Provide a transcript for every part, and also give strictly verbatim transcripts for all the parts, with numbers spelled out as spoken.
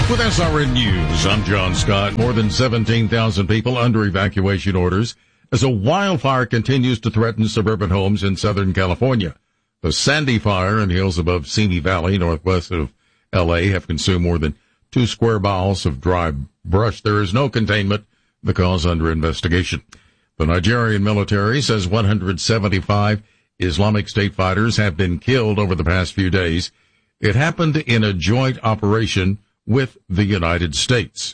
With S R N News, I'm John Scott. More than seventeen thousand people under evacuation orders as a wildfire continues to threaten suburban homes in Southern California. The Sandy Fire in hills above Simi Valley, northwest of L A, have consumed more than two square miles of dry brush. There is no containment, the cause under investigation. The Nigerian military says one hundred seventy-five Islamic State fighters have been killed over the past few days. It happened in a joint operation with the United States.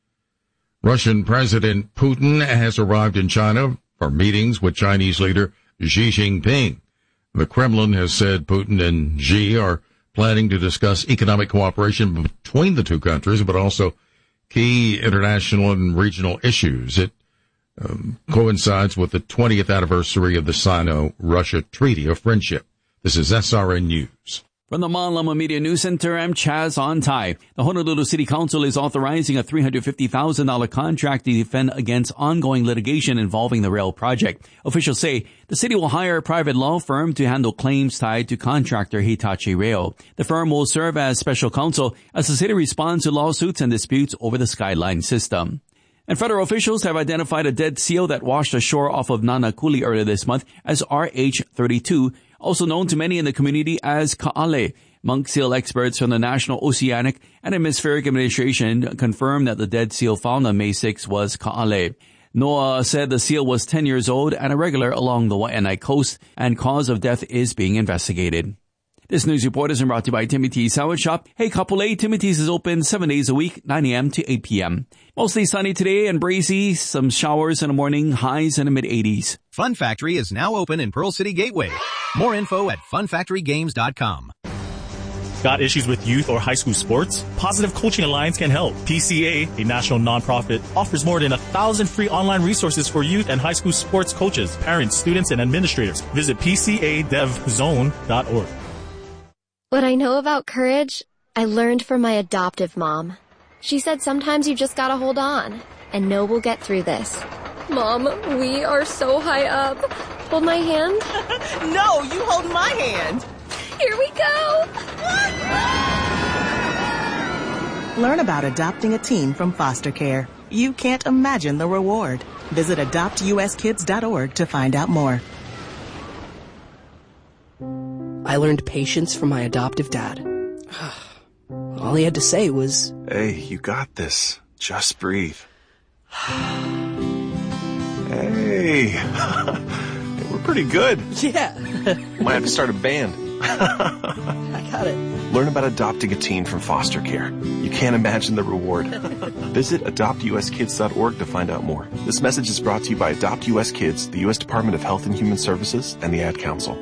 Russian President Putin has arrived in China for meetings with Chinese leader Xi Jinping. The Kremlin has said Putin and Xi are planning to discuss economic cooperation between the two countries, but also key international and regional issues. It um, coincides with the twentieth anniversary of the Sino-Russia Treaty of Friendship. This is S R N News. From the Malama Media News Center, I'm Chaz Ontai. The Honolulu City Council is authorizing a three hundred fifty thousand dollars contract to defend against ongoing litigation involving the rail project. Officials say the city will hire a private law firm to handle claims tied to contractor Hitachi Rail. The firm will serve as special counsel as the city responds to lawsuits and disputes over the Skyline system. And federal officials have identified a dead seal that washed ashore off of Nanakuli earlier this month as R H thirty-two, also known to many in the community as Ka'ale. Monk seal experts from the National Oceanic and Atmospheric Administration confirmed that the dead seal found on May sixth was Ka'ale. NOAA said the seal was ten years old and a regular along the Waianae coast, and cause of death is being investigated. This news report is brought to you by Timothy's Sandwich Shop. Hey, Kapolei, Timothy's is open seven days a week, nine a.m. to eight p.m. Mostly sunny today and breezy. Some showers in the morning, highs in the mid-eighties. Fun Factory is now open in Pearl City Gateway. More info at fun factory games dot com. Got issues with youth or high school sports? Positive Coaching Alliance can help. P C A, a national nonprofit, offers more than a thousand free online resources for youth and high school sports coaches, parents, students, and administrators. Visit p c a dev zone dot org. What I know about courage, I learned from my adoptive mom. She said sometimes you just gotta hold on and know we'll get through this. Mom, we are so high up. Hold my hand. No, you hold my hand. Here we go. Learn about adopting a teen from foster care. You can't imagine the reward. Visit adopt u s kids dot org to find out more. I learned patience from my adoptive dad. All he had to say was, "Hey, you got this. Just breathe." Hey, we're pretty good. Yeah. Might have to start a band. I got it. Learn about adopting a teen from foster care. You can't imagine the reward. Visit adopt u s kids dot org to find out more. This message is brought to you by Adopt U S Kids, the U S Department of Health and Human Services, and the Ad Council.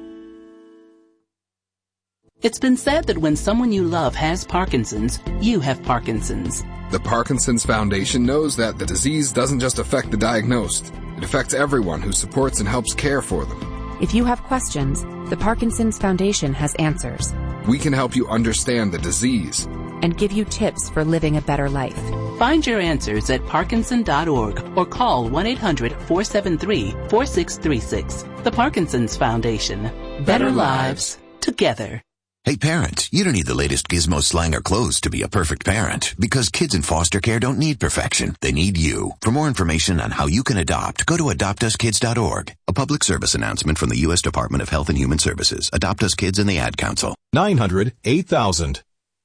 It's been said that when someone you love has Parkinson's, you have Parkinson's. The Parkinson's Foundation knows that the disease doesn't just affect the diagnosed. It affects everyone who supports and helps care for them. If you have questions, the Parkinson's Foundation has answers. We can help you understand the disease and give you tips for living a better life. Find your answers at parkinson dot org or call one eight hundred four seven three four six three six. The Parkinson's Foundation. Better lives together. Hey parents, you don't need the latest gizmo slang or clothes to be a perfect parent, because kids in foster care don't need perfection. They need you. For more information on how you can adopt, go to adopt us kids dot org. A public service announcement from the U S Department of Health and Human Services. Adopt Us Kids and the Ad Council. nine hundred eight thousand.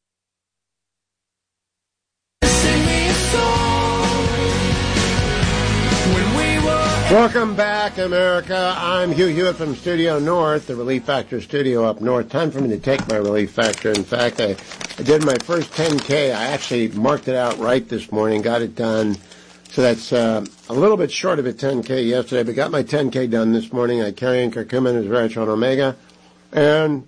Welcome back, America. I'm Hugh Hewitt from Studio North, the Relief Factor studio up north. Time for me to take my Relief Factor. In fact, I, I did my first ten K. I actually marked it out right this morning, got it done. So that's uh, a little bit short of a ten K yesterday, but got my ten K done this morning. I carry in curcumin as Veritron Omega. And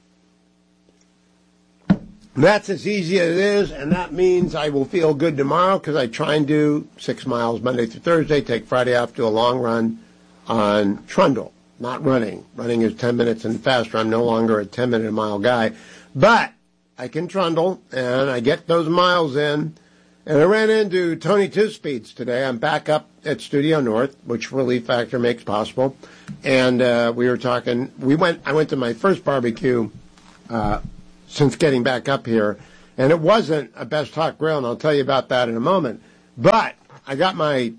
that's as easy as it is, and that means I will feel good tomorrow because I try and do six miles Monday through Thursday, take Friday off, do a long run on Trundle, not running. Running is ten minutes and faster. I'm no longer a ten-minute a mile guy. But I can Trundle, and I get those miles in. And I ran into Tony Two Speeds today. I'm back up at Studio North, which Relief Factor makes possible. And uh, we were talking. We went. I went to my first barbecue uh since getting back up here, And it wasn't a Best Hot Grill, and I'll tell you about that in a moment. But I got my,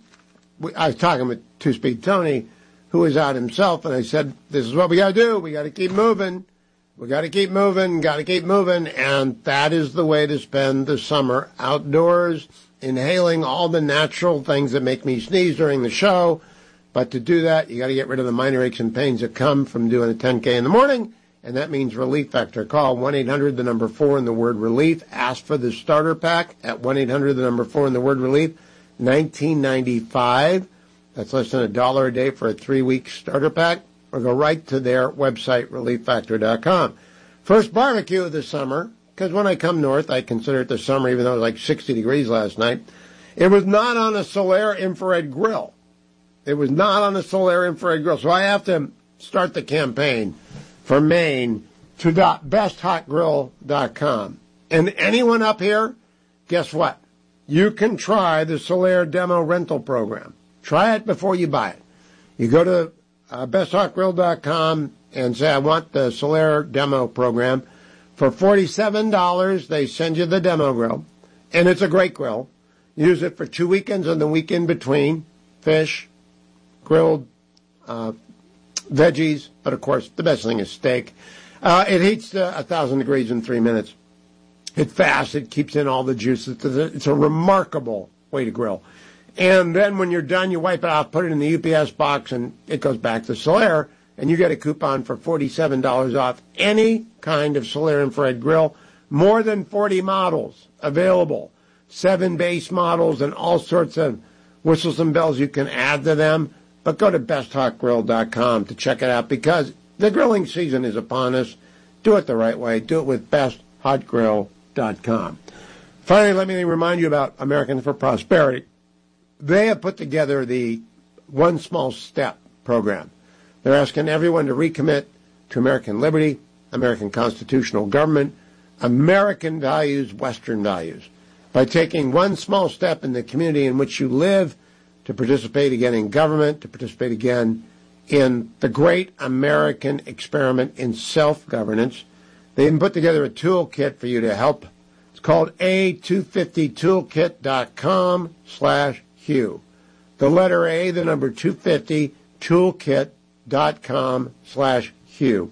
I was talking with Two-Speed Tony, who was out himself, and I said, this is what we got to do. We got to keep moving. We got to keep moving, got to keep moving. And that is the way to spend the summer outdoors, inhaling all the natural things that make me sneeze during the show. But to do that, you got to get rid of the minor aches and pains that come from doing a ten K in the morning, and that means Relief Factor. Call one eight hundred, the number four, and the word relief. Ask for the starter pack at one eight hundred, the number four, and the word relief. nineteen ninety-five. That's less than a dollar a day for a three-week starter pack. Or go right to their website, relief factor dot com. First barbecue of the summer, because when I come north, I consider it the summer, even though it was like sixty degrees last night. It was not on a Solaire infrared grill. It was not on a Solaire infrared grill. So I have to start the campaign for Maine to best hot grill dot com. And anyone up here, guess what? You can try the Solaire demo rental program. Try it before you buy it. You go to uh, best hot grill dot com and say, I want the Solaire demo program. For forty-seven dollars, they send you the demo grill. And it's a great grill. Use it for two weekends and the week in between. Fish, grilled uh, veggies, but of course, the best thing is steak. Uh, it heats to one thousand degrees in three minutes. It's fast. It keeps in all the juices. It's a, it's a remarkable way to grill. And then when you're done, you wipe it off, put it in the U P S box, and it goes back to Solaire, and you get a coupon for forty-seven dollars off any kind of Solaire infrared grill. More than forty models available, seven base models, and all sorts of whistles and bells you can add to them. But go to best hot grill dot com to check it out, because the grilling season is upon us. Do it the right way. Do it with best hot grill dot com. Finally, let me remind you about Americans for Prosperity. They have put together the One Small Step program. They're asking everyone to recommit to American liberty, American constitutional government, American values, Western values, by taking one small step in the community in which you live, to participate again in government, to participate again in the great American experiment in self-governance. They even put together a toolkit for you to help. It's called A two fifty toolkit dot com slash Hugh. The letter A, the number two fifty, toolkit dot com slash Hugh.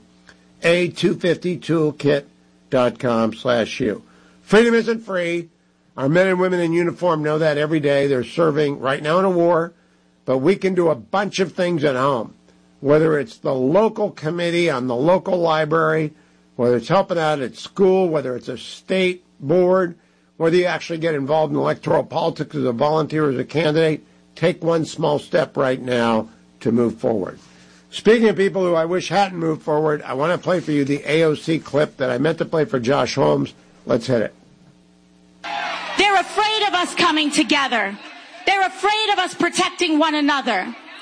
A two fifty toolkit dot com slash Hugh. Freedom isn't free. Our men and women in uniform know that every day. They're serving right now in a war, but we can do a bunch of things at home, whether it's the local committee on the local library, whether it's helping out at school, whether it's a state board, whether you actually get involved in electoral politics as a volunteer, as a candidate. Take one small step right now to move forward. Speaking of people who I wish hadn't moved forward, I want to play for you the A O C clip that I meant to play for Josh Holmes. Let's hit it. They're afraid of us coming together. They're afraid of us protecting one another.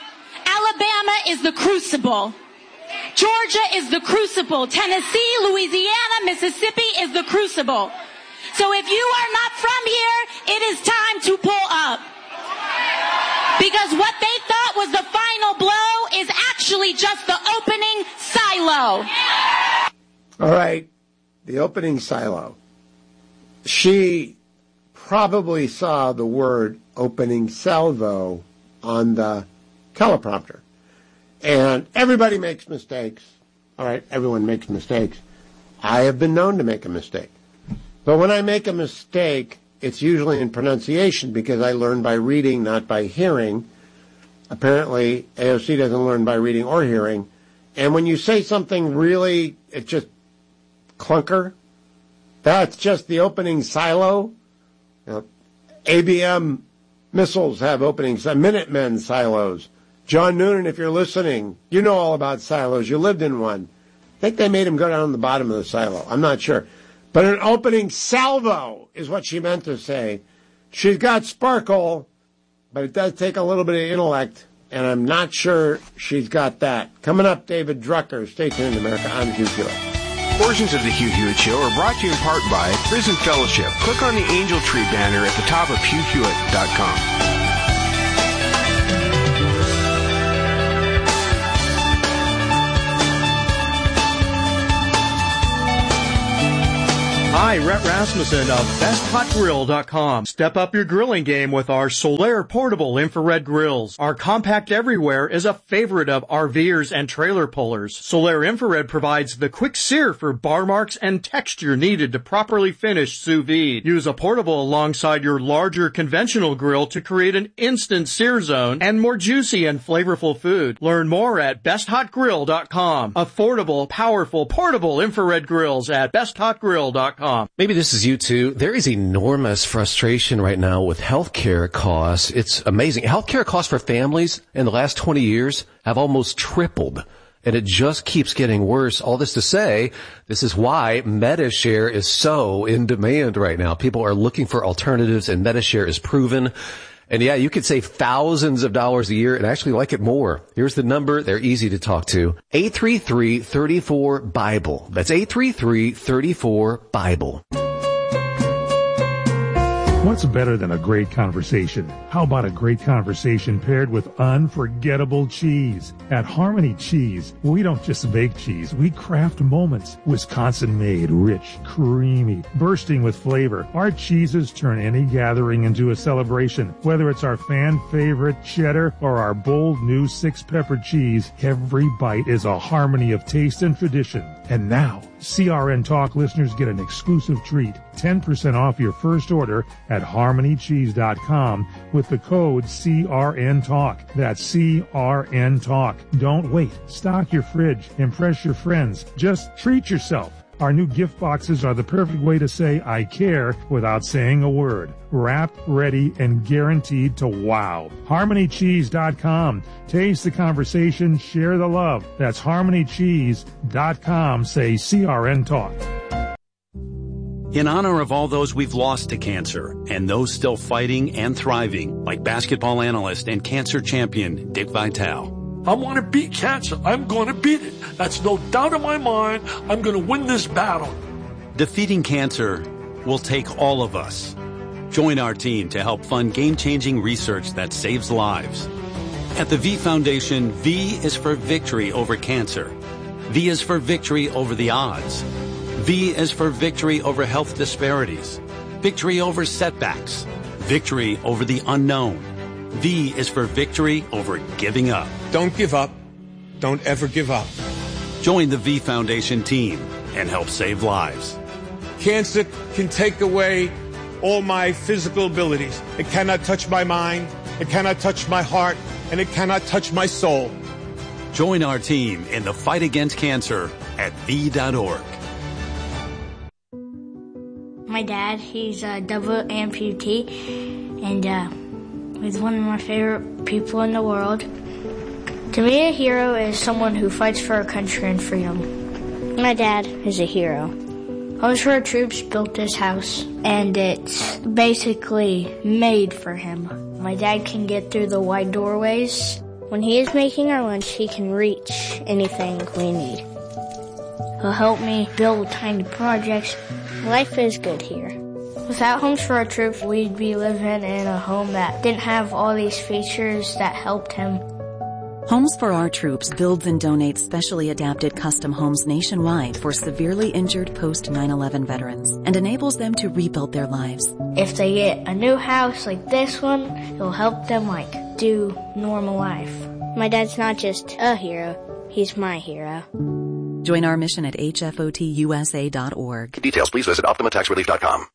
Alabama is the crucible. Georgia is the crucible. Tennessee, Louisiana, Mississippi is the crucible. So if you are not from here, it is time to pull up. Because what they thought was the final blow is actually just the opening silo. All right, the opening silo. She probably saw the word opening salvo on the teleprompter. And everybody makes mistakes. All right, everyone makes mistakes. I have been known to make a mistake. But when I make a mistake, it's usually in pronunciation, because I learn by reading, not by hearing. Apparently, A O C doesn't learn by reading or hearing. And when you say something really, it's just clunker, that's just the opening silo. You know, A B M missiles have openings, Minutemen silos. John Noonan, if you're listening, you know all about silos. You lived in one. I think they made him go down the bottom of the silo. I'm not sure. But an opening salvo is what she meant to say. She's got sparkle, but it does take a little bit of intellect, and I'm not sure she's got that. Coming up, David Drucker. Stay tuned, America. I'm Hugh Hewitt. Portions of the Hugh Hewitt Show are brought to you in part by Prison Fellowship. Click on the Angel Tree banner at the top of hugh hewitt dot com. Hi, Rhett Rasmussen of best hot grill dot com. Step up your grilling game with our Solaire portable infrared grills. Our compact everywhere is a favorite of RVers and trailer pullers. Solaire infrared provides the quick sear for bar marks and texture needed to properly finish sous vide. Use a portable alongside your larger conventional grill to create an instant sear zone and more juicy and flavorful food. Learn more at best hot grill dot com. Affordable, powerful, portable infrared grills at best hot grill dot com. Maybe this is you too. There is enormous frustration right now with healthcare costs. It's amazing. Healthcare costs for families in the last twenty years have almost tripled. And it just keeps getting worse. All this to say, this is why MediShare is so in demand right now. People are looking for alternatives, and MediShare is proven. And yeah, you could save thousands of dollars a year and actually like it more. Here's the number. They're easy to talk to. eight three three, three four, BIBLE. That's eight three three, three four, BIBLE. What's better than a great conversation? How about a great conversation paired with unforgettable cheese? At Harmony Cheese, we don't just make cheese, we craft moments. Wisconsin-made, rich, creamy, bursting with flavor. Our cheeses turn any gathering into a celebration. Whether it's our fan favorite cheddar or our bold new six-pepper cheese, every bite is a harmony of taste and tradition. And now, C R N Talk listeners get an exclusive treat, ten percent off your first order at harmony cheese dot com with the code C R N Talk. That's C R N Talk. Don't wait. Stock your fridge. Impress your friends. Just treat yourself. Our new gift boxes are the perfect way to say I care without saying a word. Wrapped, ready, and guaranteed to wow. harmony cheese dot com. Taste the conversation, share the love. That's harmony cheese dot com. Say C R N Talk. In honor of all those we've lost to cancer and those still fighting and thriving, like basketball analyst and cancer champion Dick Vitale. I want to beat cancer. I'm going to beat it. That's no doubt in my mind. I'm going to win this battle. Defeating cancer will take all of us. Join our team to help fund game-changing research that saves lives. At the V Foundation, V is for victory over cancer. V is for victory over the odds. V is for victory over health disparities. Victory over setbacks. Victory over the unknown. V is for victory over giving up. Don't give up. Don't ever give up. Join the V Foundation team and help save lives. Cancer can take away all my physical abilities. It cannot touch my mind. It cannot touch my heart. And it cannot touch my soul. Join our team in the fight against cancer at V dot org. My dad, he's a double amputee, and uh, he's one of my favorite people in the world. To me, a hero is someone who fights for our country and freedom. My dad is a hero. Homes for Our Troops built this house, and it's basically made for him. My dad can get through the wide doorways. When he is making our lunch, he can reach anything we need. He'll help me build tiny projects. Life is good here. Without Homes for Our Troops, we'd be living in a home that didn't have all these features that helped him. Homes for Our Troops builds and donates specially adapted custom homes nationwide for severely injured post nine eleven veterans and enables them to rebuild their lives. If they get a new house like this one, it'll help them like do normal life. My dad's not just a hero, he's my hero. Join our mission at H F O T U S A dot org. Details, please visit Optima Tax Relief dot com.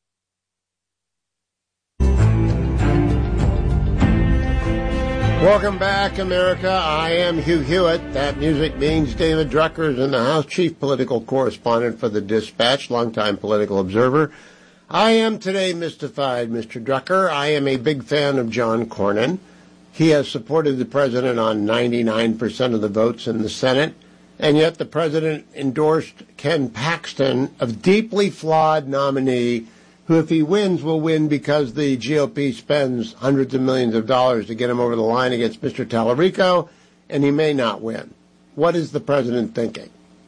Welcome back, America. I am Hugh Hewitt. That music means David Drucker is in the house, chief political correspondent for the Dispatch, longtime political observer. I am today mystified, Mister Drucker. I am a big fan of John Cornyn. He has supported the president on ninety-nine percent of the votes in the Senate, and yet the president endorsed Ken Paxton, a deeply flawed nominee who, if he wins, will win because the G O P spends hundreds of millions of dollars to get him over the line against Mister Tallarico, and he may not win. What is the president thinking?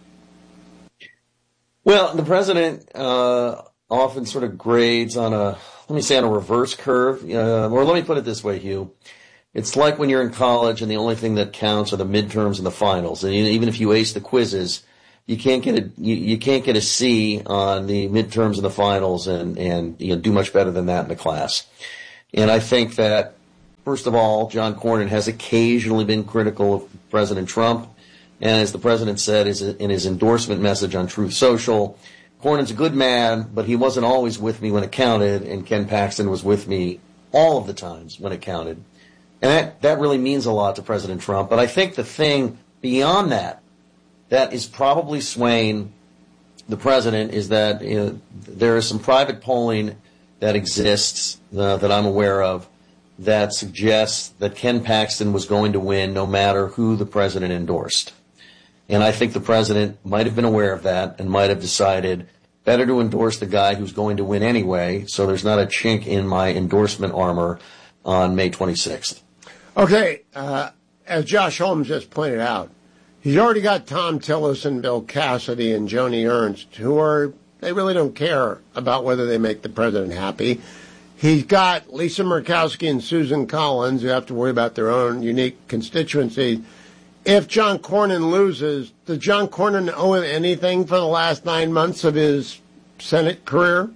Well, the president uh, often sort of grades on a, let me say, on a reverse curve. Uh, or let me put it this way, Hugh. It's like when you're in college and the only thing that counts are the midterms and the finals. And even if you ace the quizzes, you can't get a you, you can't get a C on the midterms and the finals and and you know do much better than that in the class. And I think that first of all, John Cornyn has occasionally been critical of President Trump, and as the president said in his endorsement message on Truth Social, Cornyn's a good man, but he wasn't always with me when it counted, and Ken Paxton was with me all of the times when it counted. And that, that really means a lot to President Trump. But I think the thing beyond that that is probably swaying the president is that you know, there is some private polling that exists uh, that I'm aware of that suggests that Ken Paxton was going to win no matter who the president endorsed. And I think the president might have been aware of that and might have decided better to endorse the guy who's going to win anyway, so there's not a chink in my endorsement armor on May twenty-sixth. Okay, uh, as Josh Holmes just pointed out, he's already got Thom Tillis and Bill Cassidy and Joni Ernst, who are, they really don't care about whether they make the president happy. He's got Lisa Murkowski and Susan Collins, who have to worry about their own unique constituency. If John Cornyn loses, does John Cornyn owe him anything for the last nine months of his Senate career?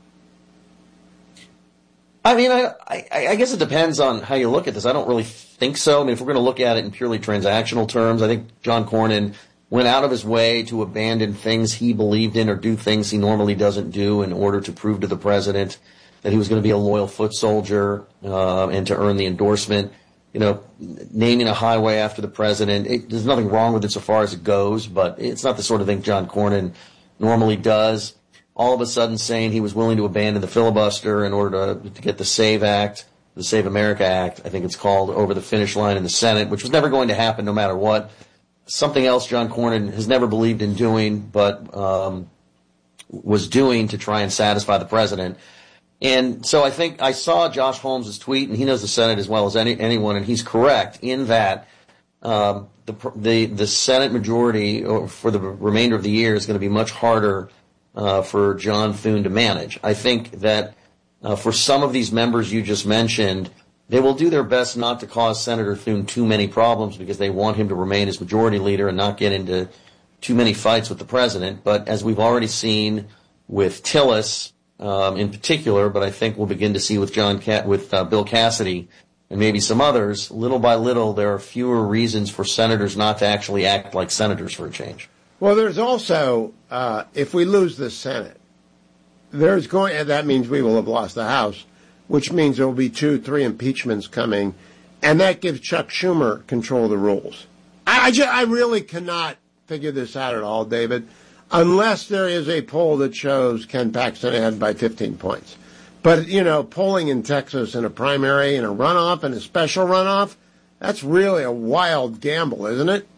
I mean, I, I, I guess it depends on how you look at this. I don't really think so. I mean, if we're going to look at it in purely transactional terms, I think John Cornyn went out of his way to abandon things he believed in or do things he normally doesn't do in order to prove to the president that he was going to be a loyal foot soldier uh, and to earn the endorsement. You know, naming a highway after the president, it, there's nothing wrong with it so far as it goes, but it's not the sort of thing John Cornyn normally does. All of a sudden saying he was willing to abandon the filibuster in order to, to get the SAVE Act, the Save America Act, I think it's called, over the finish line in the Senate, which was never going to happen no matter what. Something else John Cornyn has never believed in doing, but um, was doing to try and satisfy the president. And so I think I saw Josh Holmes' tweet, and he knows the Senate as well as any, anyone, and he's correct in that um, the, the the Senate majority for the remainder of the year is going to be much harder uh, for John Thune to manage. I think that uh, for some of these members you just mentioned, they will do their best not to cause Senator Thune too many problems because they want him to remain as majority leader and not get into too many fights with the president. But as we've already seen with Tillis, Um, in particular, but I think we'll begin to see with John Cat with uh, Bill Cassidy and maybe some others, little by little, there are fewer reasons for senators not to actually act like senators for a change. Well, there's also, uh, if we lose the Senate, there's going, and that means we will have lost the House, which means there will be two, three impeachments coming, and that gives Chuck Schumer control of the rules. I, I, just, I really cannot figure this out at all, David. Unless there is a poll that shows Ken Paxton ahead by fifteen points. But, you know, polling in Texas in a primary and a runoff and a special runoff, that's really a wild gamble, isn't it?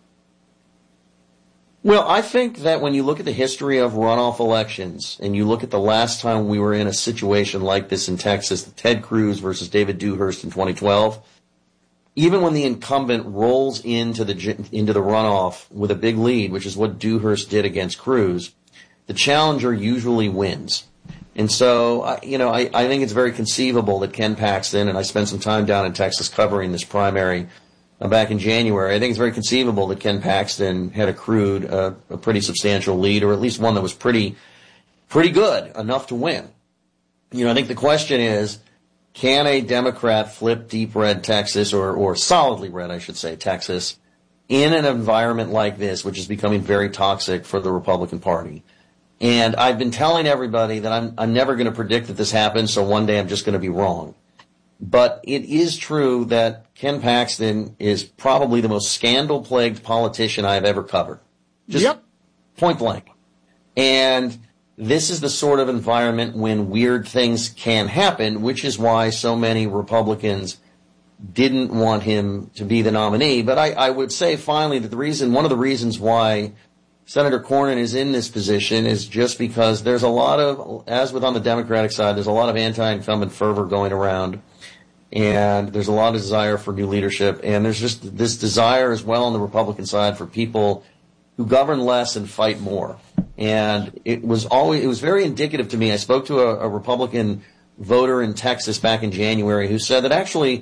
Well, I think that when you look at the history of runoff elections and you look at the last time we were in a situation like this in Texas, the Ted Cruz versus David Dewhurst in twenty twelve, even when the incumbent rolls into the into the runoff with a big lead, which is what Dewhurst did against Cruz, the challenger usually wins. And so, you know, I, I think it's very conceivable that Ken Paxton, and I spent some time down in Texas covering this primary uh, back in January, I think it's very conceivable that Ken Paxton had accrued a, a pretty substantial lead, or at least one that was pretty, pretty good, enough to win. You know, I think the question is, can a Democrat flip deep red Texas, or, or solidly red, I should say, Texas, in an environment like this, which is becoming very toxic for the Republican Party? And I've been telling everybody that I'm, I'm never going to predict that this happens, so one day I'm just going to be wrong. But it is true that Ken Paxton is probably the most scandal-plagued politician I've ever covered. Just yep. Point blank. And this is the sort of environment when weird things can happen, which is why so many Republicans didn't want him to be the nominee. But I, I would say finally that the reason, one of the reasons why Senator Cornyn is in this position is just because there's a lot of, as with on the Democratic side, there's a lot of anti-incumbent fervor going around, and there's a lot of desire for new leadership, and there's just this desire as well on the Republican side for people who govern less and fight more. And it was always, it was very indicative to me. I spoke to a, a Republican voter in Texas back in January who said that actually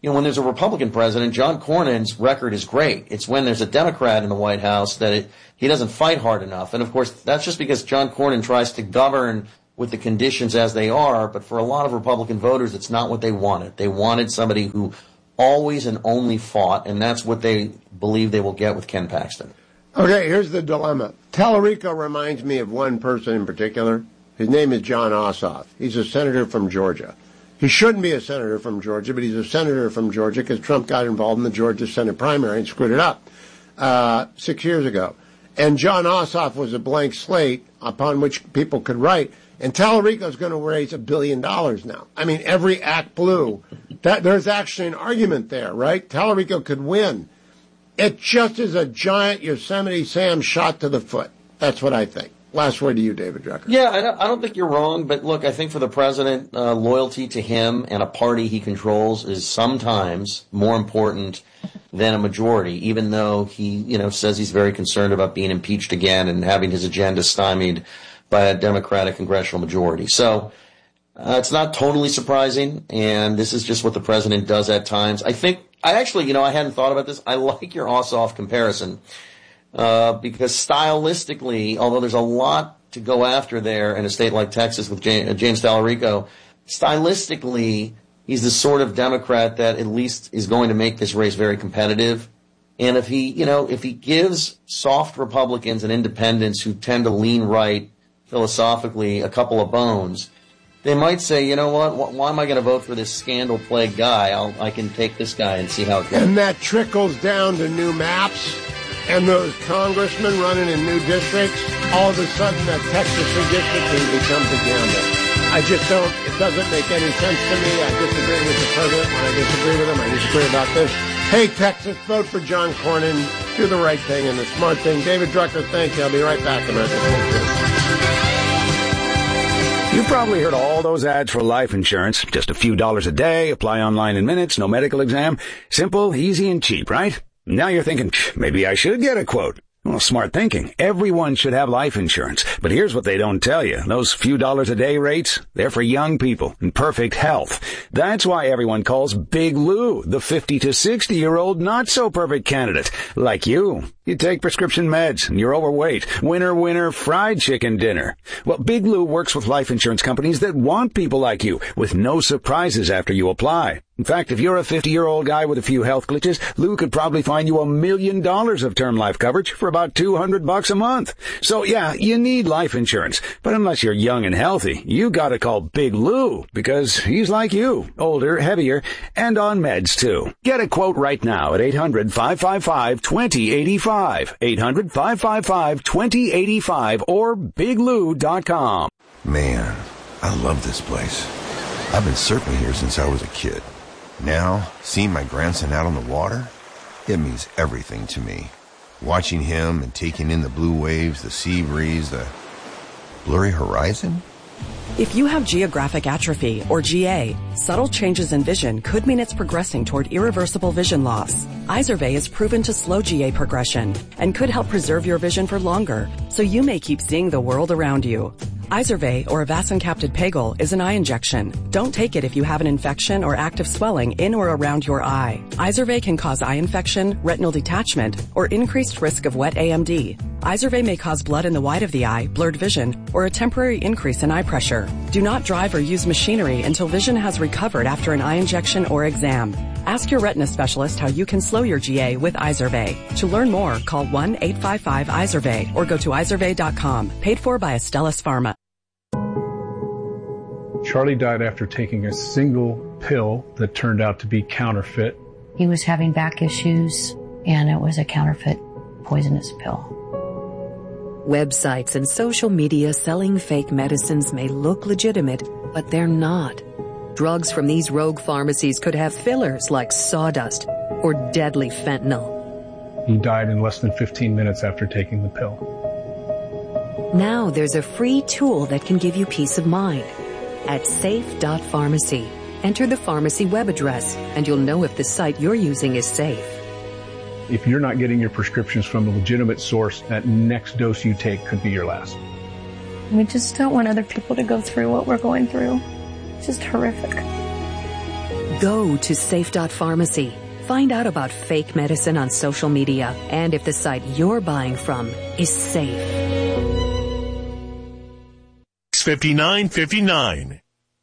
you know, when there's a Republican president, John Cornyn's record is great. It's when there's a Democrat in the White House that it, he doesn't fight hard enough. And of course, that's just because John Cornyn tries to govern with the conditions as they are. But for a lot of Republican voters, it's not what they wanted. They wanted somebody who always and only fought, and that's what they believe they will get with Ken Paxton. Okay, here's the dilemma. Tallarico reminds me of one person in particular. His name is John Ossoff. He's a senator from Georgia. He shouldn't be a senator from Georgia, but he's a senator from Georgia because Trump got involved in the Georgia Senate primary and screwed it up uh, six years ago. And John Ossoff was a blank slate upon which people could write. And Tallarico's going to raise a billion dollars now. I mean, every act blue. That, there's actually an argument there, right? Tallarico could win. It just is a giant Yosemite Sam shot to the foot. That's what I think. Last word to you, David Drucker. Yeah, I don't, I don't think you're wrong, but look, I think for the president, uh, loyalty to him and a party he controls is sometimes more important than a majority, even though he, you know, says he's very concerned about being impeached again and having his agenda stymied by a Democratic congressional majority. So uh, it's not totally surprising, and this is just what the president does at times. I think, I actually, you know, I hadn't thought about this. I like your Ossoff comparison. Uh, because stylistically, although there's a lot to go after there in a state like Texas with James, James Tallarico, stylistically, he's the sort of Democrat that at least is going to make this race very competitive. And if he, you know, if he gives soft Republicans and independents who tend to lean right philosophically a couple of bones, they might say, you know what, why am I going to vote for this scandal-plagued guy? I'll, I can take this guy and see how it goes. And that trickles down to new maps. And those congressmen running in new districts, all of a sudden that Texas redistricting becomes a gamble. I just don't, it doesn't make any sense to me. I disagree with the president when I disagree with him. I disagree about this. Hey, Texas, vote for John Cornyn. Do the right thing and the smart thing. David Drucker, thank you. I'll be right back. America You've probably heard all those ads for life insurance. Just a few dollars a day, apply online in minutes, no medical exam. Simple, easy, and cheap, right? Now you're thinking, maybe I should get a quote. Well, smart thinking. Everyone should have life insurance. But here's what they don't tell you. Those few dollars a day rates, they're for young people in perfect health. That's why everyone calls Big Lou the fifty to sixty year old not so perfect candidate. Like you. You take prescription meds and you're overweight. Winner, winner, fried chicken dinner. Well, Big Lou works with life insurance companies that want people like you with no surprises after you apply. In fact, if you're a fifty-year-old guy with a few health glitches, Lou could probably find you a million dollars of term life coverage for about two hundred bucks a month. So yeah, you need life insurance. But unless you're young and healthy, you gotta call Big Lou because he's like you, older, heavier, and on meds too. Get a quote right now at eight hundred, five five five, two zero eight five. eight hundred, five five five, two zero eight five or big lou dot com. Man, I love this place. I've been surfing here since I was a kid. Now, seeing my grandson out on the water, it means everything to me. Watching him and taking in the blue waves, the sea breeze, the blurry horizon. If you have geographic atrophy, or G A, subtle changes in vision could mean it's progressing toward irreversible vision loss. Izervay is proven to slow G A progression and could help preserve your vision for longer, so you may keep seeing the world around you. Izervay, or avacincaptad pegol, is an eye injection. Don't take it if you have an infection or active swelling in or around your eye. Izervay can cause eye infection, retinal detachment, or increased risk of wet A M D. Izervay may cause blood in the white of the eye, blurred vision, or a temporary increase in eye pressure. Do not drive or use machinery until vision has recovered after an eye injection or exam. Ask your retina specialist how you can slow your G A with Izervay. To learn more, call one eight five five Izervay or go to izervay dot com. Paid for by Astellas Pharma. Charlie died after taking a single pill that turned out to be counterfeit. He was having back issues, and it was a counterfeit poisonous pill. Websites and social media selling fake medicines may look legitimate, but they're not. Drugs from these rogue pharmacies could have fillers like sawdust or deadly fentanyl. He died in less than fifteen minutes after taking the pill. Now there's a free tool that can give you peace of mind. At safe dot pharmacy, enter the pharmacy web address, and you'll know if the site you're using is safe. If you're not getting your prescriptions from a legitimate source, that next dose you take could be your last. We just don't want other people to go through what we're going through. It's just horrific. Go to safe dot pharmacy. Find out about fake medicine on social media and if the site you're buying from is safe. fifty-nine fifty-nine.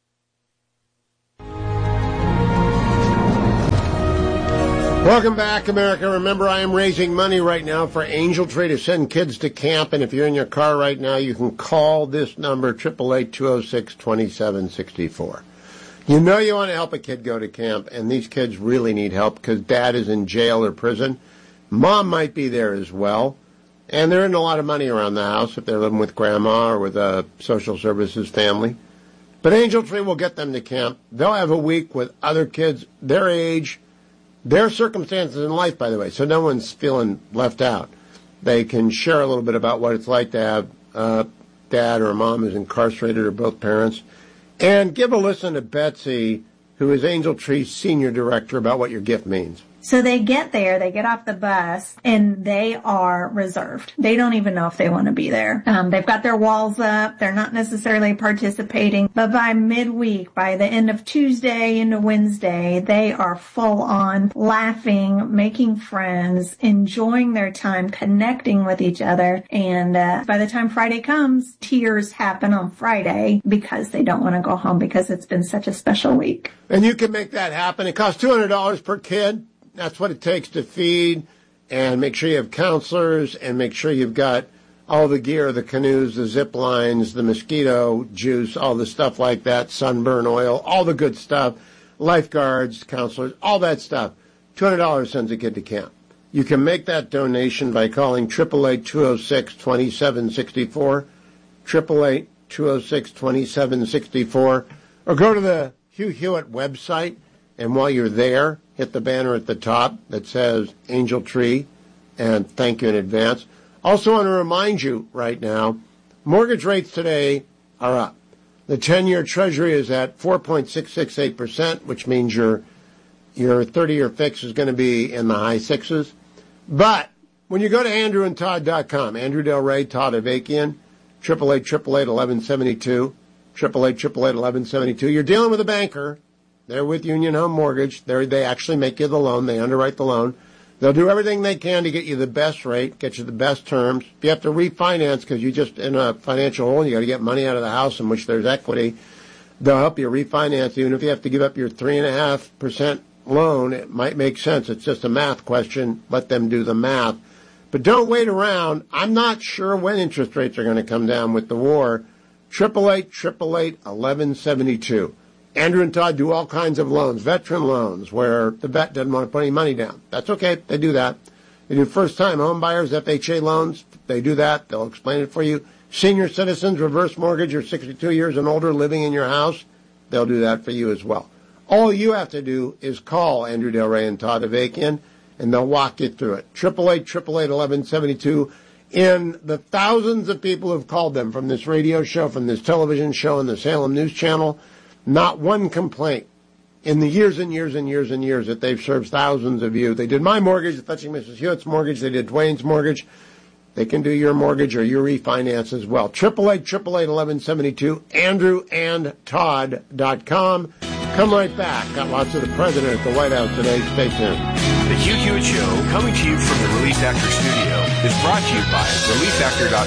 Welcome back, America. Remember, I am raising money right now for Angel Tree to send kids to camp, and if you're in your car right now, you can call this number, eight eight eight, two oh six, two seven six four. You know you want to help a kid go to camp, and these kids really need help because dad is in jail or prison. Mom might be there as well, and there isn't a lot of money around the house if they're living with grandma or with a social services family. But Angel Tree will get them to camp. They'll have a week with other kids their age, their circumstances in life, by the way, so no one's feeling left out. They can share a little bit about what it's like to have uh, dad or a mom who's incarcerated or both parents. And give a listen to Betsy, who is Angel Tree's senior director, about what your gift means. So they get there, they get off the bus, and they are reserved. They don't even know if they want to be there. Um, they've got their walls up. They're not necessarily participating. But by midweek, by the end of Tuesday into Wednesday, they are full on laughing, making friends, enjoying their time, connecting with each other. And uh, by the time Friday comes, tears happen on Friday because they don't want to go home because it's been such a special week. And you can make that happen. It costs two hundred dollars per kid. That's what it takes to feed, and make sure you have counselors, and make sure you've got all the gear, the canoes, the zip lines, the mosquito juice, all the stuff like that, sunburn oil, all the good stuff, lifeguards, counselors, all that stuff. two hundred dollars sends a kid to camp. You can make that donation by calling eight eight eight, two oh six, two seven six four, eight eight eight, two oh six, two seven six four, or go to the Hugh Hewitt website, and while you're there, hit the banner at the top that says Angel Tree, and thank you in advance. Also want to remind you right now, mortgage rates today are up. The ten-year Treasury is at four point six six eight percent, which means your your thirty-year fix is going to be in the high sixes. But when you go to andrew and todd dot com, Andrew Del Rey, Todd Avakian, eight eight eight, eight eight eight, eleven seventy-two, eight eight eight, eight eight eight, eleven seventy-two, you're dealing with a banker. They're with Union Home Mortgage. They're, they actually make you the loan. They underwrite the loan. They'll do everything they can to get you the best rate, get you the best terms. If you have to refinance because you're just in a financial hole and you got to get money out of the house in which there's equity, they'll help you refinance. Even if you have to give up your three point five percent loan, it might make sense. It's just a math question. Let them do the math. But don't wait around. I'm not sure when interest rates are going to come down with the war. eight eight eight, eight eight eight, eleven seventy-two. Andrew and Todd do all kinds of loans, veteran loans, where the vet doesn't want to put any money down. That's okay. They do that. They do first-time home buyers, F H A loans. They do that. They'll explain it for you. Senior citizens, reverse mortgage, you're sixty-two years and older living in your house. They'll do that for you as well. All you have to do is call Andrew Del Rey and Todd Avakian, and they'll walk you through it. eight eight eight, eight eight eight, eleven seventy-two. In the thousands of people who've called them from this radio show, from this television show, and the Salem News Channel, not one complaint in the years and years and years and years that they've served thousands of you. They did my mortgage, touching Missus Hewitt's mortgage. They did Dwayne's mortgage. They can do your mortgage or your refinance as well. eight eight eight, eight eight eight, eleven seventy-two, andrew and todd dot com. Come right back. Got lots of the president at the White House today. Stay tuned. The Hugh Hewitt Show, coming to you from the Relief Factor studio, is brought to you by relief factor dot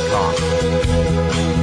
com.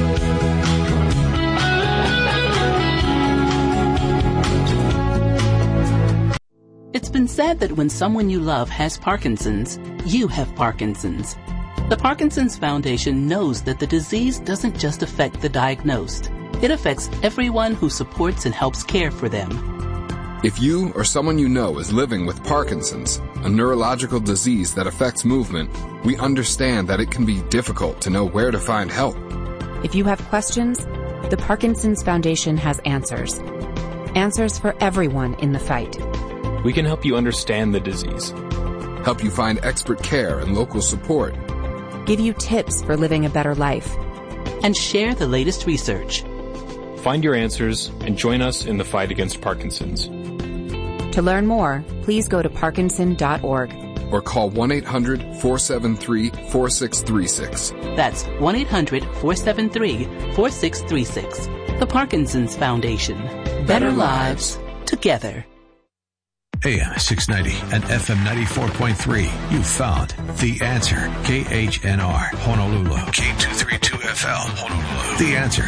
It's been said that when someone you love has Parkinson's, you have Parkinson's. The Parkinson's Foundation knows that the disease doesn't just affect the diagnosed. It affects everyone who supports and helps care for them. If you or someone you know is living with Parkinson's, a neurological disease that affects movement, we understand that it can be difficult to know where to find help. If you have questions, the Parkinson's Foundation has answers. Answers for everyone in the fight. We can help you understand the disease, help you find expert care and local support, give you tips for living a better life, and share the latest research. Find your answers and join us in the fight against Parkinson's. To learn more, please go to parkinson dot org or call one eight hundred, four seven three, four six three six. That's one eight hundred, four seven three, four six three six. The Parkinson's Foundation. Better, Better lives, together. A M six ninety and F M ninety-four point three. You found The Answer. K H N R, Honolulu. K two thirty-two F L, Honolulu. The Answer.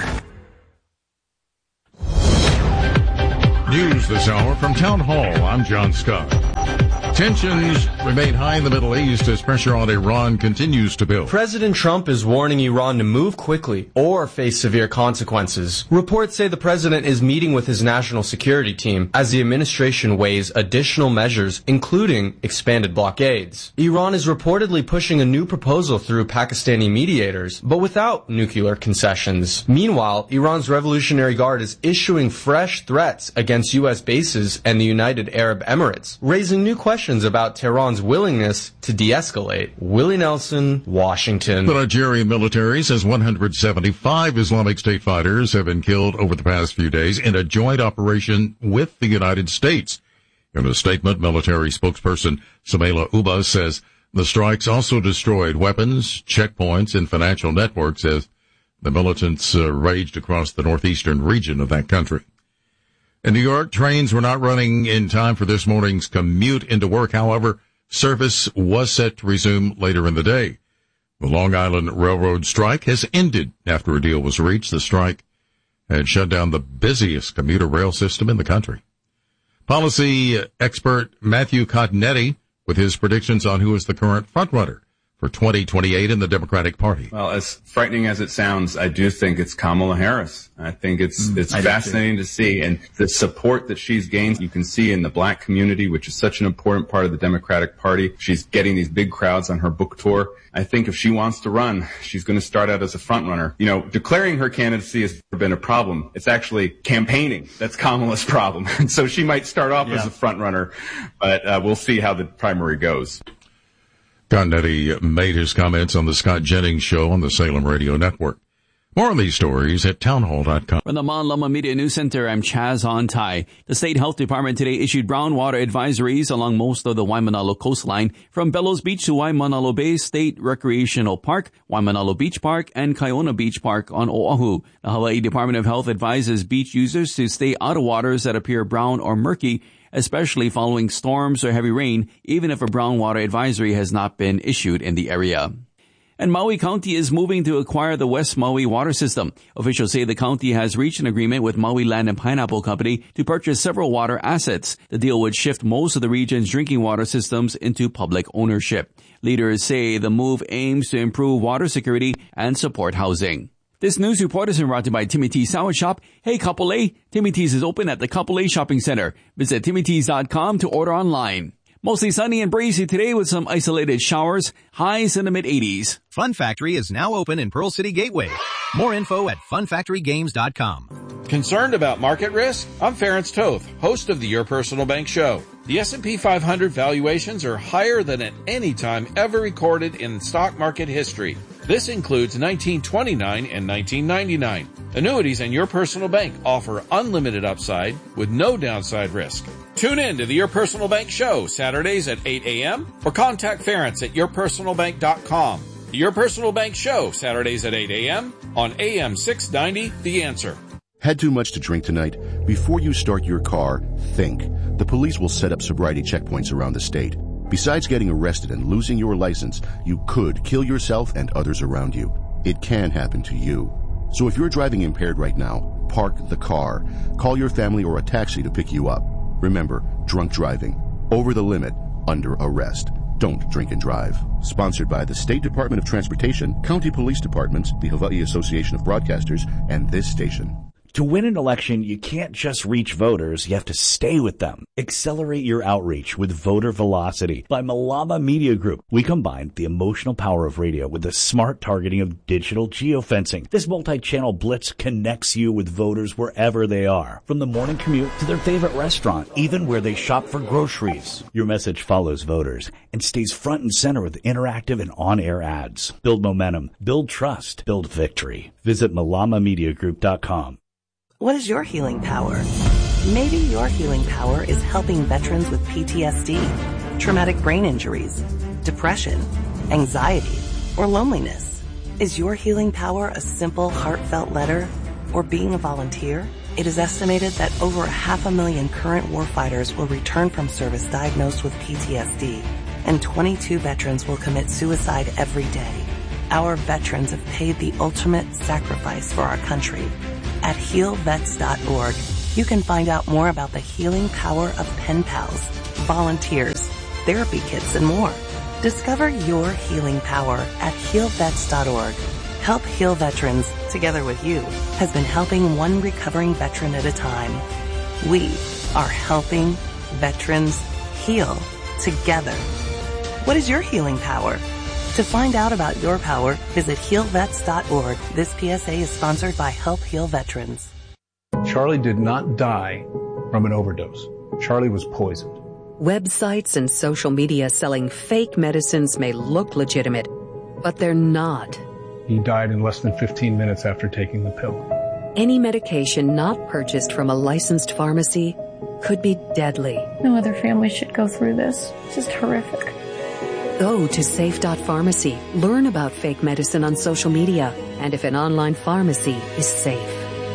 News this hour from Town Hall. I'm John Scott. Tensions remain high in the Middle East as pressure on Iran continues to build. President Trump is warning Iran to move quickly or face severe consequences. Reports say the president is meeting with his national security team as the administration weighs additional measures, including expanded blockades. Iran is reportedly pushing a new proposal through Pakistani mediators, but without nuclear concessions. Meanwhile, Iran's Revolutionary Guard is issuing fresh threats against U S bases and the United Arab Emirates, raising new questions about Tehran's willingness to de-escalate. Willie Nelson, Washington. The Nigerian military says one hundred seventy-five Islamic State fighters have been killed over the past few days in a joint operation with the United States. In a statement, military spokesperson Samela Uba says the strikes also destroyed weapons, checkpoints, and financial networks as the militants uh, raged across the northeastern region of that country. In New York, trains were not running in time for this morning's commute into work. However, service was set to resume later in the day. The Long Island Railroad strike has ended after a deal was reached. The strike had shut down the busiest commuter rail system in the country. Policy expert Matthew Cottonetti with his predictions on who is the current frontrunner for twenty twenty-eight in the Democratic Party. Well, as frightening as it sounds, I do think it's Kamala Harris. I think it's mm, it's I fascinating to see, and the support that she's gained, you can see in the black community, which is such an important part of the Democratic Party. She's getting these big crowds on her book tour. I think if she wants to run, she's going to start out as a front runner. You know, declaring her candidacy has never been a problem. It's actually campaigning that's Kamala's problem. And so she might start off yeah. as a front runner, but uh, we'll see how the primary goes. Cottonetti made his comments on the Scott Jennings Show on the Salem Radio Network. More on these stories at townhall dot com. From the Mon Lama Media News Center, I'm Chaz On Tai. The State Health Department today issued brown water advisories along most of the Waimanalo coastline from Bellows Beach to Waimanalo Bay State Recreational Park, Waimanalo Beach Park, and Kaiona Beach Park on Oahu. The Hawaii Department of Health advises beach users to stay out of waters that appear brown or murky, especially following storms or heavy rain, even if a brown water advisory has not been issued in the area. And Maui County is moving to acquire the West Maui water system. Officials say the county has reached an agreement with Maui Land and Pineapple Company to purchase several water assets. The deal would shift most of the region's drinking water systems into public ownership. Leaders say the move aims to improve water security and support housing. This news report is brought to you by Timmy T's Sandwich Shop. Hey, Kapolei! Timmy T's is open at the Kapolei Shopping Center. Visit timmy t's dot com to order online. Mostly sunny and breezy today with some isolated showers. Highs in the mid eighties. Fun Factory is now open in Pearl City Gateway. More info at fun factory games dot com. Concerned about market risk? I'm Ference Toth, host of the Your Personal Bank Show. The S and P five hundred valuations are higher than at any time ever recorded in stock market history. This includes nineteen twenty-nine and nineteen ninety-nine. Annuities and Your Personal Bank offer unlimited upside with no downside risk. Tune in to the Your Personal Bank Show Saturdays at eight a.m. or contact Ference at your personal bank dot com. The Your Personal Bank Show Saturdays at eight a.m. on A M six ninety, The Answer. Had too much to drink tonight? Before you start your car, think. The police will set up sobriety checkpoints around the state. Besides getting arrested and losing your license, you could kill yourself and others around you. It can happen to you. So if you're driving impaired right now, park the car. Call your family or a taxi to pick you up. Remember, drunk driving, over the limit, under arrest. Don't drink and drive. Sponsored by the State Department of Transportation, County Police Departments, the Hawaii Association of Broadcasters, and this station. To win an election, you can't just reach voters, you have to stay with them. Accelerate your outreach with Voter Velocity by Malama Media Group. We combined the emotional power of radio with the smart targeting of digital geofencing. This multi-channel blitz connects you with voters wherever they are, from the morning commute to their favorite restaurant, even where they shop for groceries. Your message follows voters and stays front and center with interactive and on-air ads. Build momentum, build trust, build victory. Visit malama media group dot com. What is your healing power? Maybe your healing power is helping veterans with P T S D, traumatic brain injuries, depression, anxiety, or loneliness. Is your healing power a simple, heartfelt letter or being a volunteer? It is estimated that over a half a million current warfighters will return from service diagnosed with P T S D, and twenty-two veterans will commit suicide every day. Our veterans have paid the ultimate sacrifice for our country. At heal vets dot org, you can find out more about the healing power of pen pals, volunteers, therapy kits, and more. Discover your healing power at heal vets dot org. Help Heal Veterans, together with you, has been helping one recovering veteran at a time. We are helping veterans heal together. What is your healing power? To find out about your power, visit heal vets dot org. This P S A is sponsored by Help Heal Veterans. Charlie did not die from an overdose. Charlie was poisoned. Websites and social media selling fake medicines may look legitimate, but they're not. He died in less than fifteen minutes after taking the pill. Any medication not purchased from a licensed pharmacy could be deadly. No other family should go through this. It's just horrific. Go to safe dot pharmacy. Learn about fake medicine on social media and if an online pharmacy is safe.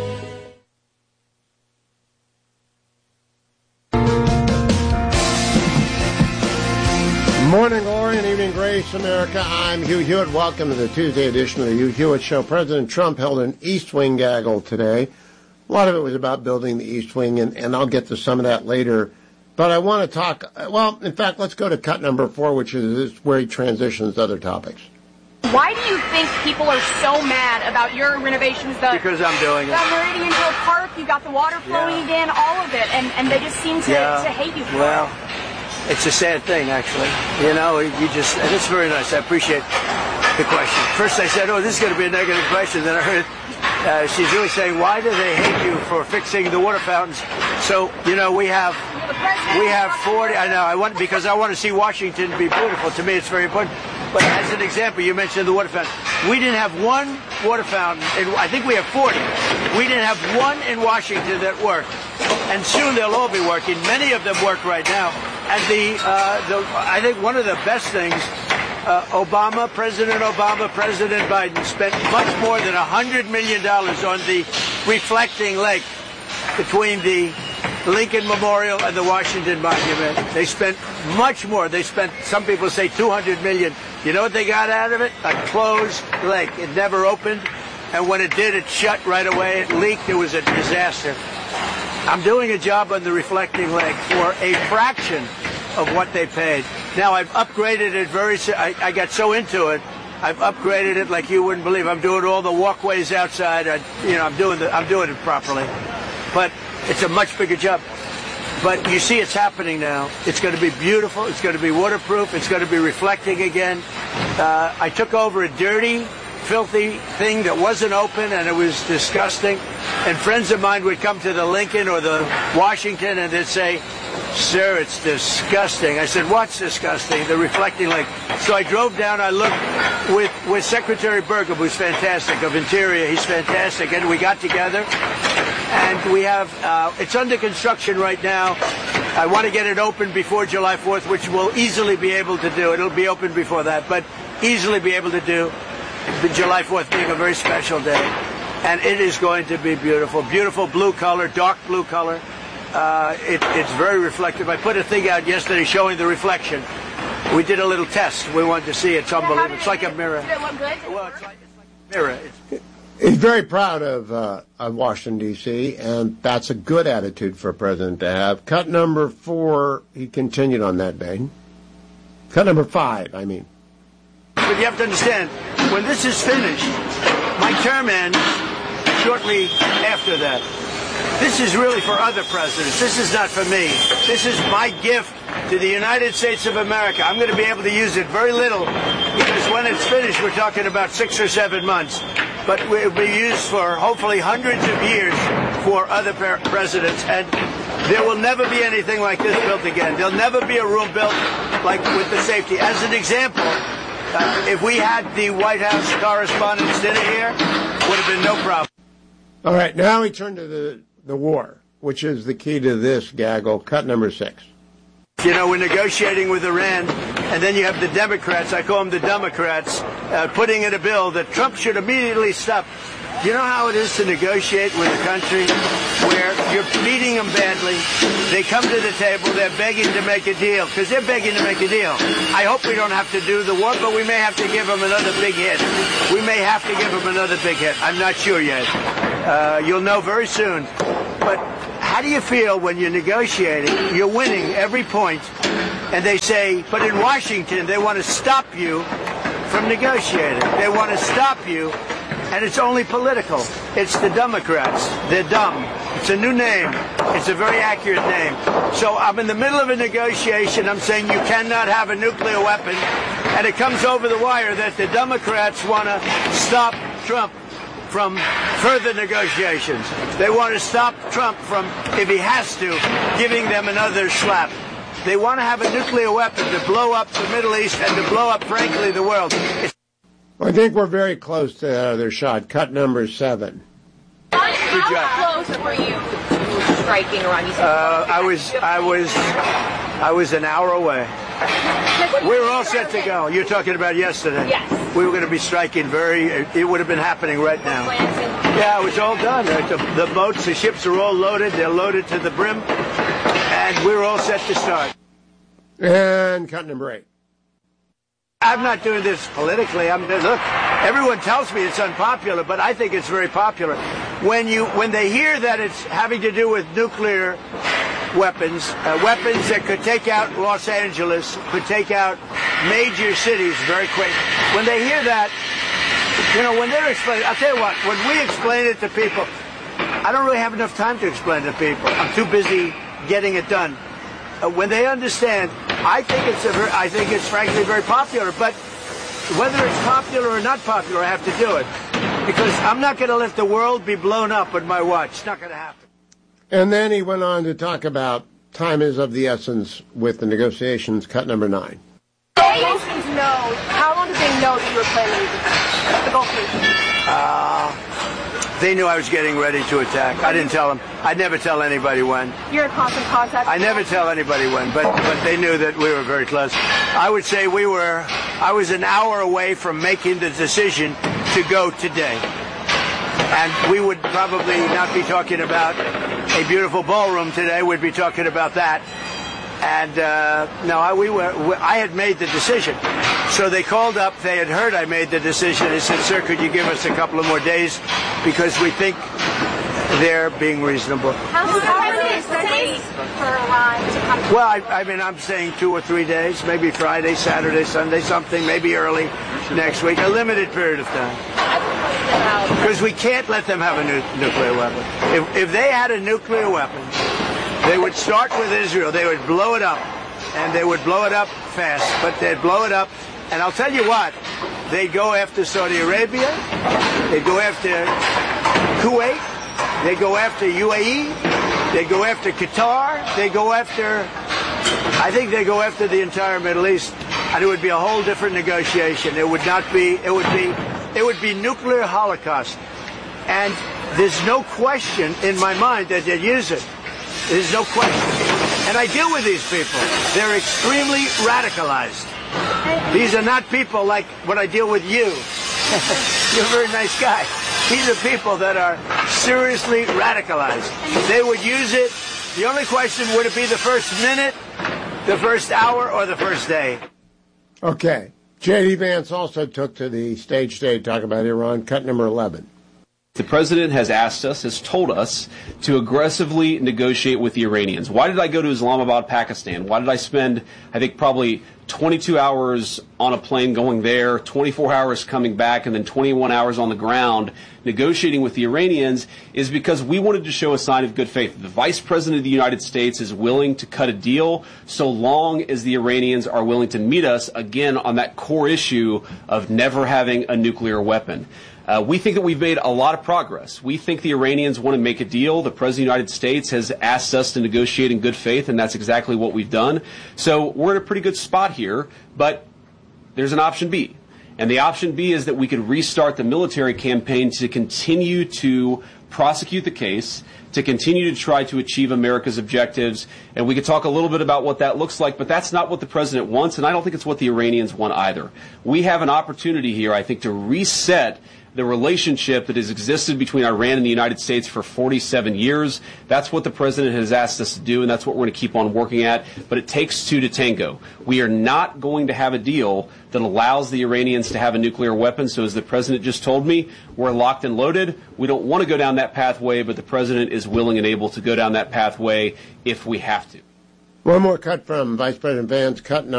Morning glory and evening grace, America. I'm Hugh Hewitt. Welcome to the Tuesday edition of the Hugh Hewitt Show. President Trump held an East Wing gaggle today. A lot of it was about building the East Wing, and, and I'll get to some of that later. But I want to talk, well, in fact, let's go to cut number four, which is where he transitions to other topics. Why do you think people are so mad about your renovations? The, because I'm doing it. The Meridian Hill Park, you got the water flowing yeah. again, all of it, and, and they just seem to, yeah. to hate you for well, it. It's a sad thing, actually. You know, you just, and it's very nice. I appreciate the question. First I said, oh, this is going to be a negative question. Then I heard uh, she's really saying, why do they hate you for fixing the water fountains? So, you know, we have, we have forty, I know, I want, because I want to see Washington be beautiful. To me, it's very important. But as an example, you mentioned the water fountain. We didn't have one water fountain, in, I think we have forty. We didn't have one in Washington that worked. And soon they'll all be working. Many of them work right now. And the, uh, the, I think one of the best things, uh, Obama, President Obama, President Biden spent much more than one hundred million dollars on the reflecting lake between the Lincoln Memorial and the Washington Monument. They spent much more. They spent, some people say two hundred million dollars. You know what they got out of it? A closed lake. It never opened. And when it did, it shut right away. It leaked. It was a disaster. I'm doing a job on the reflecting lake for a fraction of what they paid. Now, I've upgraded it very, I, I got so into it, I've upgraded it like you wouldn't believe. I'm doing all the walkways outside. I, you know, I'm doing the, I'm doing it properly. But it's a much bigger job. But you see it's happening now. It's going to be beautiful. It's going to be waterproof. It's going to be reflecting again. Uh, I took over a dirty, filthy thing that wasn't open, and it was disgusting. And friends of mine would come to the Lincoln or the Washington, and they'd say, sir, it's disgusting. I said, what's disgusting? The reflecting lake. So I drove down. I looked with, with Secretary Burgum, who's fantastic, of Interior. He's fantastic. And we got together. And we have, uh, it's under construction right now. I want to get it open before July fourth, which we'll easily be able to do. It'll be open before that, but easily be able to do. The July fourth being a very special day. And it is going to be beautiful. Beautiful blue color, dark blue color. Uh, it, it's very reflective. I put a thing out yesterday showing the reflection. We did a little test. We wanted to see it. It's unbelievable. It's like a mirror. Did it look good? Well, it's like, it's like a mirror. It's, He's very proud of, uh, of Washington, D C, and that's a good attitude for a president to have. Cut number four, he continued on that vein. Cut number five, I mean. But you have to understand, when this is finished, my term ends shortly after that. This is really for other presidents. This is not for me. This is my gift to the United States of America. I'm going to be able to use it very little because when it's finished, we're talking about six or seven months. But it will be used for hopefully hundreds of years for other presidents. And there will never be anything like this built again. There'll never be a room built like with the safety. As an example, uh, if we had the White House Correspondents' Dinner here, would have been no problem. All right, now we turn to the, the war, which is the key to this gaggle. Cut number six. You know, we're negotiating with Iran, and then you have the Democrats, I call them the Democrats, uh, putting in a bill that Trump should immediately stop you know how it is to negotiate with a country where you're beating them badly? They come to the table, they're begging to make a deal, because they're begging to make a deal. I hope we don't have to do the war, but we may have to give them another big hit. We may have to give them another big hit. I'm not sure yet. Uh, you'll know very soon. But how do you feel when you're negotiating? You're winning every point, and they say, but in Washington, they want to stop you from negotiating. They want to stop you, and it's only political. It's the Democrats. They're dumb. It's a new name. It's a very accurate name. So I'm in the middle of a negotiation. I'm saying you cannot have a nuclear weapon, and it comes over the wire that the Democrats want to stop Trump from further negotiations. They want to stop Trump from, if he has to, giving them another slap. They want to have a nuclear weapon to blow up the Middle East and to blow up, frankly, the world. It's I think we're very close to that other shot. Cut number seven. How close were you striking around? You uh, I was, I was, I was an hour away. We were all set to go. You're talking about yesterday. Yes. We were going to be striking very, it would have been happening right now. Yeah, it was all done. The, the boats, the ships are all loaded. They're loaded to the brim. And we were all set to start. And cut number eight. I'm not doing this politically. I'm look. Everyone tells me it's unpopular, but I think it's very popular. When you when they hear that it's having to do with nuclear weapons, uh, weapons that could take out Los Angeles, could take out major cities very quick. When they hear that, you know, when they're explaining, I'll tell you what. When we explain it to people, I don't really have enough time to explain it to people. I'm too busy getting it done. Uh, when they understand, I think it's a very, I think it's frankly very popular. But whether it's popular or not popular, I have to do it because I'm not going to let the world be blown up with my watch. It's not going to happen. And then he went on to talk about time is of the essence with the negotiations. Cut number nine. They know. How long did they know that you were planning the Gulf region? Uh, they knew I was getting ready to attack. I didn't tell them. I'd never tell anybody when. You're in constant contact? I never tell anybody when, but but they knew that we were very close. I would say we were, I was an hour away from making the decision to go today. And we would probably not be talking about a beautiful ballroom today. We'd be talking about that. And uh, no, I, we were. I had made the decision. So they called up. They had heard I made the decision. They said, "Sir, could you give us a couple of more days because we think they're being reasonable." How long is it for Iran to come? Well, I, I mean, I'm saying two or three days, maybe Friday, Saturday, Sunday, something, maybe early next week, a limited period of time. Because we can't let them have a nu- nuclear weapon. If, if they had a nuclear weapon, they would start with Israel. They would blow it up, and they would blow it up fast. But they'd blow it up, and I'll tell you what, they'd go after Saudi Arabia, they'd go after Kuwait, they'd go after U A E, they'd go after Qatar, they'd go after, I think they'd go after the entire Middle East, and it would be a whole different negotiation. It would not be, it would be, it would be nuclear holocaust. And there's no question in my mind that they'd use it. There's no question. And I deal with these people. They're extremely radicalized. These are not people like when I deal with you. You're a very nice guy. These are people that are seriously radicalized. They would use it. The only question, would it be the first minute, the first hour, or the first day? Okay. J D. Vance also took to the stage today to talk about Iran. Cut number eleven. The president has asked us, has told us, to aggressively negotiate with the Iranians. Why did I go to Islamabad, Pakistan? Why did I spend, I think, probably twenty-two hours on a plane going there, twenty-four hours coming back, and then twenty-one hours on the ground negotiating with the Iranians? Is because we wanted to show a sign of good faith. The vice president of the United States is willing to cut a deal so long as the Iranians are willing to meet us, again, on that core issue of never having a nuclear weapon. Uh, we think that we've made a lot of progress. We think the Iranians want to make a deal. The President of the United States has asked us to negotiate in good faith, and that's exactly what we've done. So we're in a pretty good spot here, but there's an option B. And the option B is that we could restart the military campaign to continue to prosecute the case, to continue to try to achieve America's objectives. And we could talk a little bit about what that looks like, but that's not what the president wants, and I don't think it's what the Iranians want either. We have an opportunity here, I think, to reset the relationship that has existed between Iran and the United States for forty-seven years. That's what the president has asked us to do, and that's what we're going to keep on working at. But it takes two to tango. We are not going to have a deal that allows the Iranians to have a nuclear weapon. So as the president just told me, we're locked and loaded. We don't want to go down that pathway, but the president is willing and able to go down that pathway if we have to. One more cut from Vice President Vance, cut number